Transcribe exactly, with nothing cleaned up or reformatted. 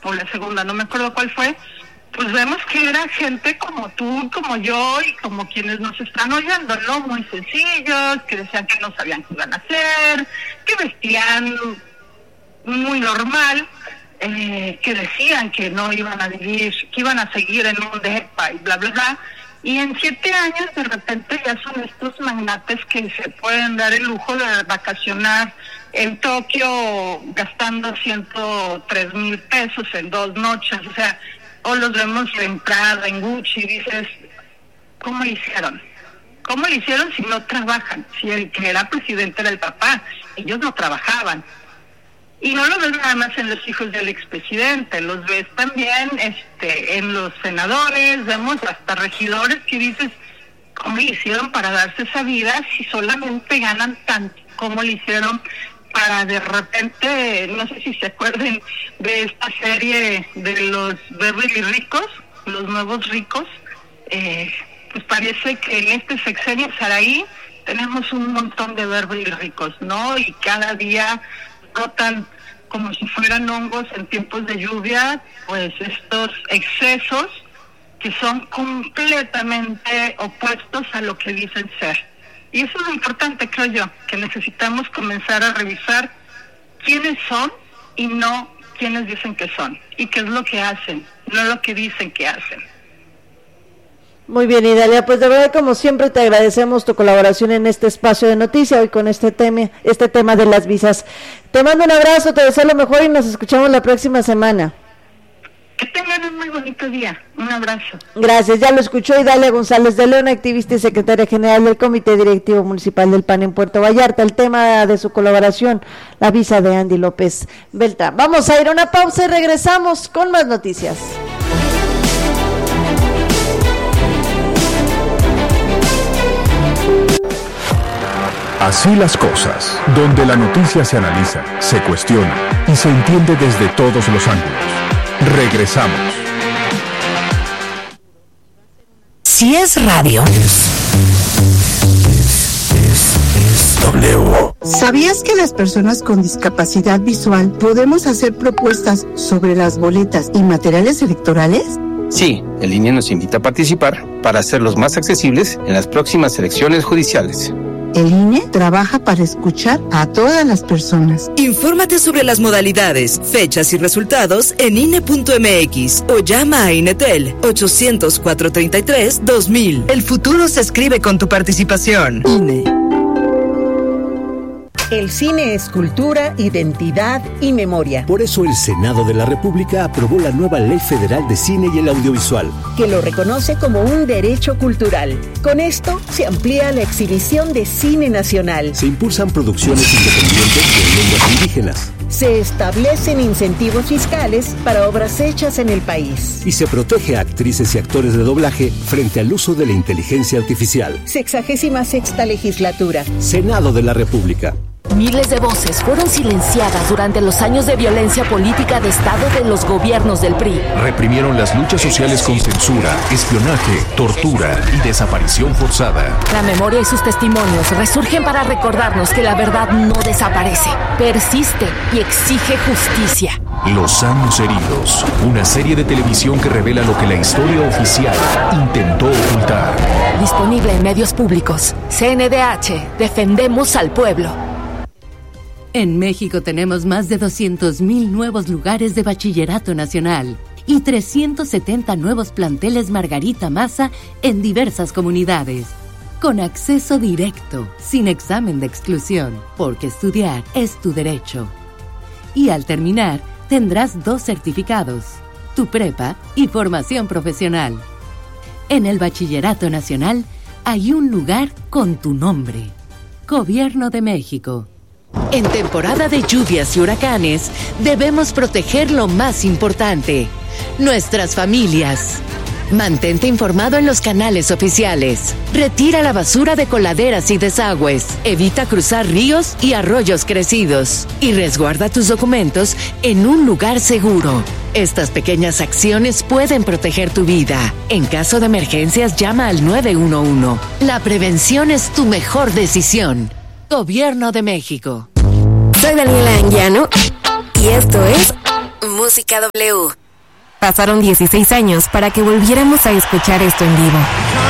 o la segunda, no me acuerdo cuál fue, pues vemos que era gente como tú, como yo y como quienes nos están oyendo, ¿no? Muy sencillos, que decían que no sabían qué iban a hacer, que vestían muy normal, eh, que decían que no iban a vivir, que iban a seguir en un depa y bla, bla, bla. Y en siete años de repente ya son estos magnates que se pueden dar el lujo de vacacionar en Tokio gastando ciento tres mil pesos en dos noches, o sea, o los vemos en Prada, en Gucci, y dices, ¿cómo lo hicieron? ¿Cómo lo hicieron si no trabajan? Si el que era presidente era el papá, ellos no trabajaban. Y no lo ves nada más en los hijos del expresidente, los ves también este, en los senadores, vemos hasta regidores que dices, ¿cómo le hicieron para darse esa vida si solamente ganan tanto? ¿Cómo le hicieron para de repente, no sé si se acuerden de esta serie de los Beverly Ricos, los nuevos ricos? Eh, pues parece que en este sexenio Saraí tenemos un montón de Beverly Ricos, ¿no? Y cada día brotan como si fueran hongos en tiempos de lluvia, pues estos excesos que son completamente opuestos a lo que dicen ser. Y eso es lo importante, creo yo, que necesitamos comenzar a revisar quiénes son y no quiénes dicen que son, y qué es lo que hacen, no lo que dicen que hacen. Muy bien, Idalia, pues de verdad, como siempre, te agradecemos tu colaboración en este espacio de noticia, hoy con este tema, este tema de las visas. Te mando un abrazo, te deseo lo mejor y nos escuchamos la próxima semana. Que tengan un muy bonito día, un abrazo. Gracias, ya lo escuchó Idalia González de León, activista y secretaria general del Comité Directivo Municipal del P A N en Puerto Vallarta. El tema de su colaboración, la visa de Andy López Beltrán. Vamos a ir a una pausa y regresamos con más noticias. Así las cosas, donde la noticia se analiza, se cuestiona y se entiende desde todos los ángulos. Regresamos. Si es radio. Es, es, es, es W. ¿Sabías que las personas con discapacidad visual podemos hacer propuestas sobre las boletas y materiales electorales? Sí, el I N E nos invita a participar para hacerlos más accesibles en las próximas elecciones judiciales. El I N E trabaja para escuchar a todas las personas. Infórmate sobre las modalidades, fechas y resultados en I N E punto M X o llama a Inetel ochocientos, cuatrocientos treinta y tres, dos mil. El futuro se escribe con tu participación. I N E. El cine es cultura, identidad y memoria. Por eso el Senado de la República aprobó la nueva Ley Federal de Cine y el Audiovisual, que lo reconoce como un derecho cultural. Con esto se amplía la exhibición de cine nacional. Se impulsan producciones independientes en lenguas indígenas. Se establecen incentivos fiscales para obras hechas en el país. Y se protege a actrices y actores de doblaje frente al uso de la inteligencia artificial. Sexagésima sexta legislatura. Senado de la República. Miles de voces fueron silenciadas durante los años de violencia política de Estado de los gobiernos del P R I. Reprimieron las luchas sociales con censura, espionaje, tortura y desaparición forzada. La memoria y sus testimonios resurgen para recordarnos que la verdad no desaparece, persiste y exige justicia. Los años heridos, una serie de televisión que revela lo que la historia oficial intentó ocultar. Disponible en medios públicos. C N D H, defendemos al pueblo. En México tenemos más de doscientos mil nuevos lugares de bachillerato nacional y trescientos setenta nuevos planteles Margarita Maza en diversas comunidades, con acceso directo, sin examen de exclusión, porque estudiar es tu derecho. Y al terminar, tendrás dos certificados, tu prepa y formación profesional. En el Bachillerato Nacional hay un lugar con tu nombre. Gobierno de México. En temporada de lluvias y huracanes, debemos proteger lo más importante, nuestras familias. Mantente informado en los canales oficiales. Retira la basura de coladeras y desagües. Evita cruzar ríos y arroyos crecidos. Y resguarda tus documentos en un lugar seguro. Estas pequeñas acciones pueden proteger tu vida. En caso de emergencias, llama al nueve uno uno. La prevención es tu mejor decisión. Gobierno de México. Soy Daniela Anguiano y esto es Música W. Pasaron dieciséis años para que volviéramos a escuchar esto en vivo.